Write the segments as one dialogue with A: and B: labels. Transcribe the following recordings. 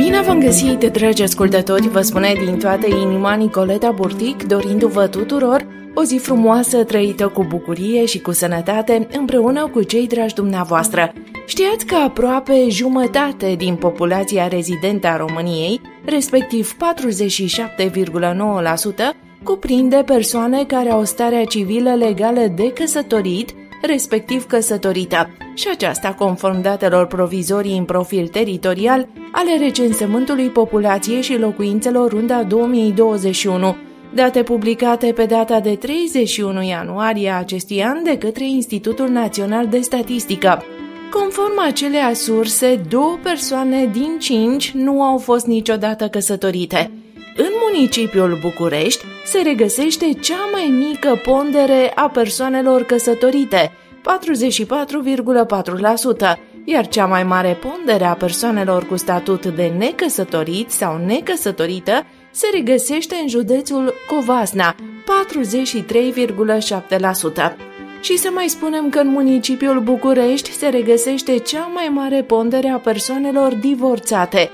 A: Bine v-am găsit, dragi ascultători, vă spune din toată inima Nicoleta Burtic, dorindu-vă tuturor o zi frumoasă, trăită cu bucurie și cu sănătate, împreună cu cei dragi dumneavoastră. Știați că aproape jumătate din populația rezidentă a României, respectiv 47,9%, cuprinde persoane care au starea civilă legală de căsătorit, respectiv căsătorită, și aceasta conform datelor provizorii în profil teritorial ale recensământului populației și locuințelor Runda 2021, date publicate pe data de 31 ianuarie acestui an de către Institutul Național de Statistică. Conform acelea surse, 2 persoane din 5 nu au fost niciodată căsătorite. În municipiul București se regăsește cea mai mică pondere a persoanelor căsătorite, 44,4%, iar cea mai mare pondere a persoanelor cu statut de necăsătorit sau necăsătorită se regăsește în județul Covasna, 43,7%. Și să mai spunem că în municipiul București se regăsește cea mai mare pondere a persoanelor divorțate,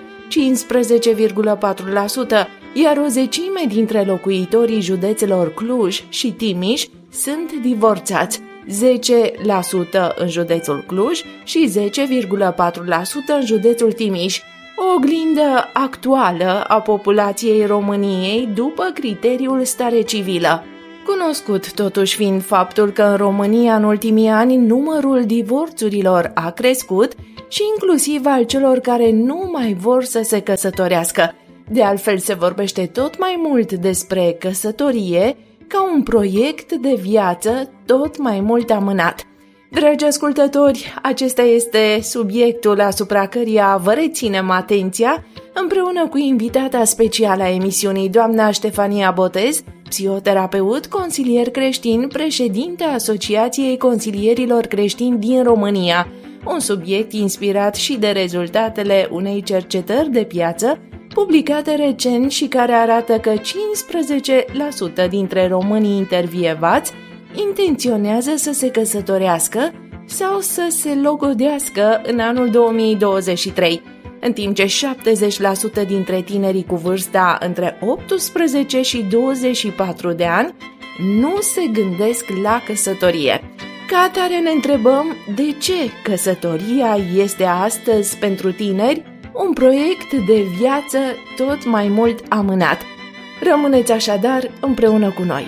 A: 15,4%, iar o zecime dintre locuitorii județelor Cluj și Timiș sunt divorțați, 10% în județul Cluj și 10,4% în județul Timiș, o oglindă actuală a populației României după criteriul stare civilă. Cunoscut totuși fiind faptul că în România în ultimii ani numărul divorțurilor a crescut și inclusiv al celor care nu mai vor să se căsătorească. De altfel se vorbește tot mai mult despre căsătorie ca un proiect de viață tot mai mult amânat. Dragi ascultători, acesta este subiectul asupra căruia vă reținem atenția împreună cu invitata specială a emisiunii, doamna Ștefania Botez, psihoterapeut, consilier creștin, președinte a Asociației Consilierilor Creștini din România, un subiect inspirat și de rezultatele unei cercetări de piață publicate recent și care arată că 15% dintre românii intervievați intenționează să se căsătorească sau să se logodească în anul 2023, în timp ce 70% dintre tinerii cu vârsta între 18 și 24 de ani nu se gândesc la căsătorie. Ca atare ne întrebăm de ce căsătoria este astăzi pentru tineri un proiect de viață tot mai mult amânat. Rămâneți așadar împreună cu noi.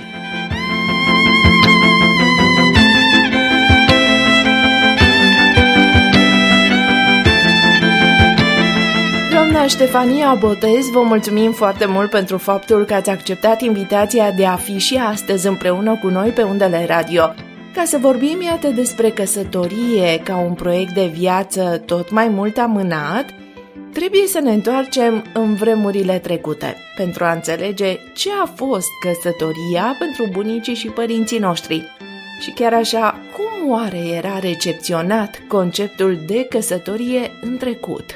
A: Doamna Ștefania Botez, vă mulțumim foarte mult pentru faptul că ați acceptat invitația de a fi și astăzi împreună cu noi pe undele radio, ca să vorbim, iată, despre căsătorie ca un proiect de viață tot mai mult amânat. Trebuie să ne întoarcem în vremurile trecute pentru a înțelege ce a fost căsătoria pentru bunicii și părinții noștri. Și chiar așa, cum oare era recepționat conceptul de căsătorie în trecut?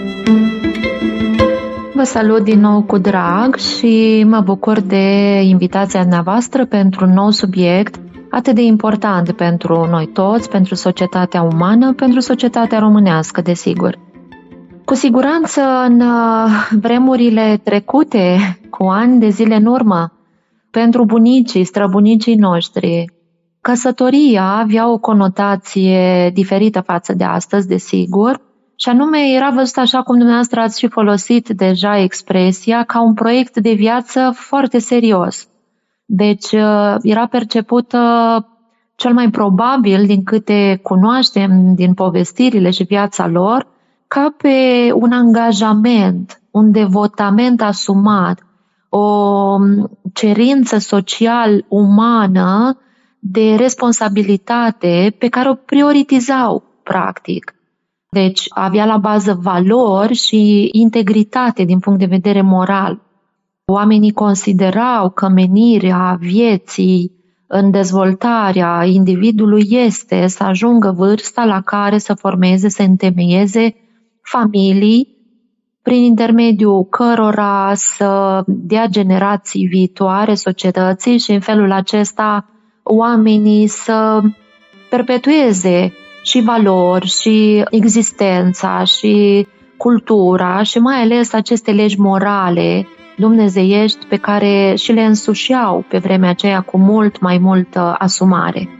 B: Vă salut din nou cu drag și mă bucur de invitația dumneavoastră pentru un nou subiect atât de important pentru noi toți, pentru societatea umană, pentru societatea românească, desigur. Cu siguranță, în vremurile trecute, cu ani de zile în urmă, pentru bunicii, străbunicii noștri, căsătoria avea o conotație diferită față de astăzi, desigur, și anume era văzut, așa cum dumneavoastră ați și folosit deja expresia, ca un proiect de viață foarte serios. Deci era percepută cel mai probabil, din câte cunoaștem din povestirile și viața lor, ca pe un angajament, un devotament asumat, o cerință social-umană de responsabilitate pe care o prioritizau, practic. Deci avea la bază valori și integritate din punct de vedere moral. Oamenii considerau că menirea vieții în dezvoltarea individului este să ajungă vârsta la care să formeze, să întemeieze familii prin intermediul cărora să dea generații viitoare societății și în felul acesta oamenii să perpetueze și valori și existența și cultura și mai ales aceste legi morale dumnezeiești pe care și le însușeau pe vremea aceea cu mult mai multă asumare.